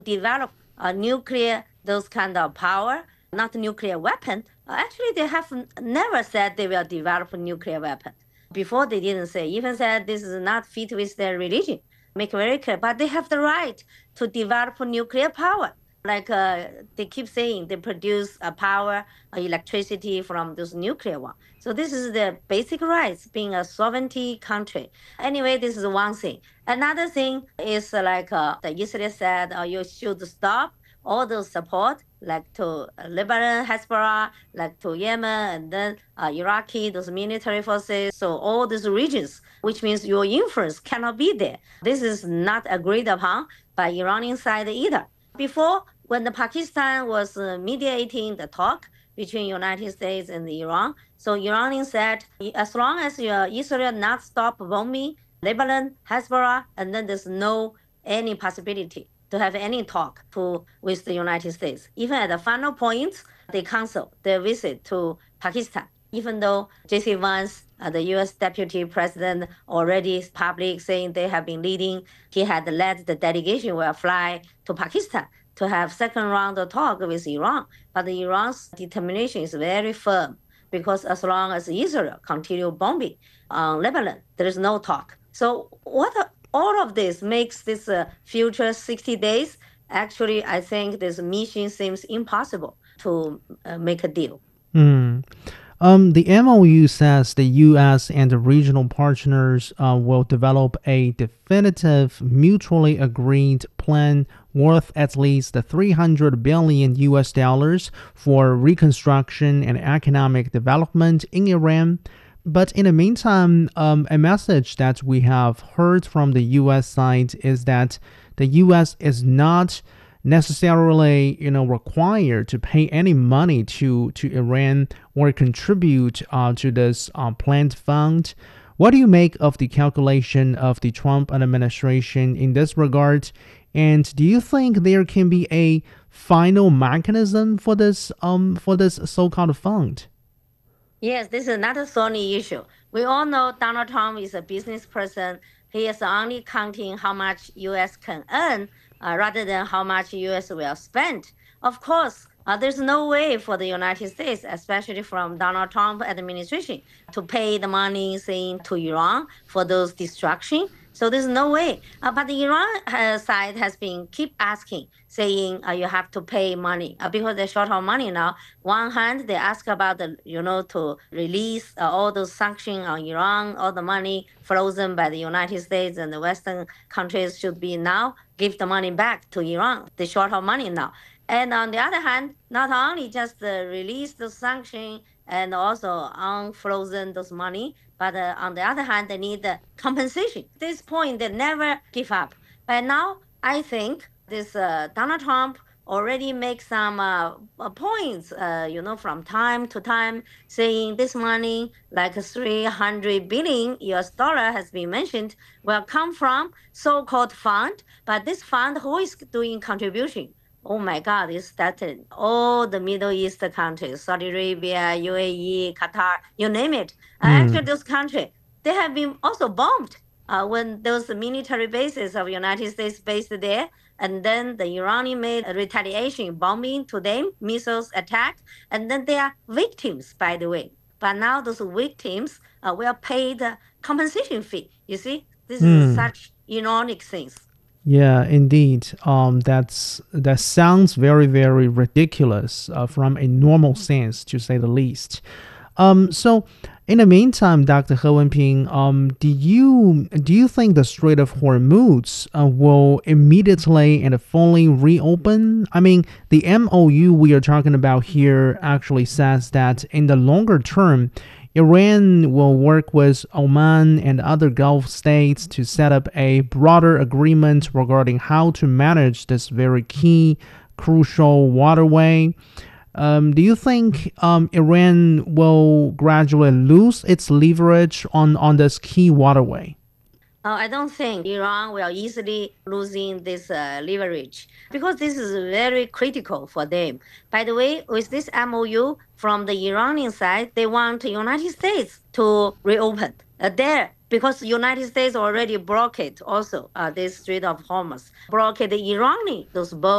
develop a nuclear, those kind of power, not nuclear weapon. Actually, they have never said they will develop a nuclear weapon. Before they didn't say, even said this is not fit with their religion. Make very clear, but they have the right to develop nuclear power. Like they keep saying, they produce power, electricity from those nuclear one. So this is the basic rights being a sovereignty country. Anyway, this is one thing. Another thing is like the Israel said, you should stop all those support, like to Lebanon, Hezbollah, like to Yemen, and then Iraqi, those military forces. So all these regions, which means your influence cannot be there. This is not agreed upon by Iranian side either. Before, when the Pakistan was mediating the talk between United States and Iran, so Iranian said, as long as Israel not stop bombing Lebanon, Hezbollah, and then there's no any possibility to have any talk with the United States. Even at the final point, they cancel their visit to Pakistan. Even though J.C. Vance, the U.S. Deputy President, already public saying they have been leading, he had led the delegation will fly to Pakistan to have second round of talk with Iran. But Iran's determination is very firm because as long as Israel continue bombing Lebanon, there is no talk. So all of this makes this future 60 days, actually, I think this mission seems impossible to make a deal. Mm. The MOU says the U.S. and the regional partners will develop a definitive, mutually agreed plan worth at least 300 billion US dollars for reconstruction and economic development in Iran. But in the meantime, a message that we have heard from the U.S. side is that the U.S. is not necessarily required to pay any money to Iran or contribute to this planned fund. What do you make of the calculation of the Trump administration in this regard? And do you think there can be a final mechanism for this so-called fund? Yes, this is another thorny issue. We all know Donald Trump is a business person. He is only counting how much U.S. can earn rather than how much U.S. will spend. Of course, there's no way for the United States, especially from Donald Trump administration, to pay the money, saying to Iran for those destruction. So there's no way. But the Iran side has been keep asking, saying you have to pay money because they're short on money now. One hand, they ask about to release all those sanctions on Iran, all the money frozen by the United States and the Western countries should be now give the money back to Iran. They short on money now. And on the other hand, not only just release the sanction and also unfrozen those money, but on the other hand, they need compensation. At this point, they never give up. But now, I think this Donald Trump already makes some points, from time to time, saying this money, like 300 billion US dollar has been mentioned, will come from so-called fund. But this fund, who is doing contribution? Oh my God, it started all the Middle East countries, Saudi Arabia, UAE, Qatar, you name it. Actually, those countries, they have been also bombed when those military bases of United States based there. And then the Iranian made a retaliation bombing to them, missiles attack. And then they are victims, by the way. But now those victims will pay the compensation fee. You see, this is such ironic things. Yeah, indeed. That sounds very, very ridiculous from a normal sense, to say the least. So, in the meantime, Dr. He Wenping, do you think the Strait of Hormuz will immediately and fully reopen? I mean, the MOU we are talking about here actually says that in the longer term, Iran will work with Oman and other Gulf states to set up a broader agreement regarding how to manage this very key, crucial waterway. Do you think Iran will gradually lose its leverage on this key waterway? I don't think Iran will easily losing this leverage because this is very critical for them. By the way, with this MOU from the Iranian side, they want the United States to reopen there because the United States already blocked also this Strait of Hormuz, blocked the Iranian those boats